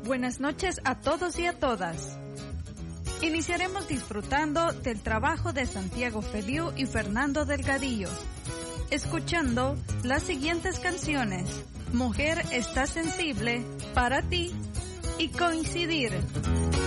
Buenas noches a todos y a todas. Iniciaremos disfrutando del trabajo de Santiago Feliu y Fernando Delgadillo, escuchando las siguientes canciones: Mujer está sensible, Para ti y Coincidir.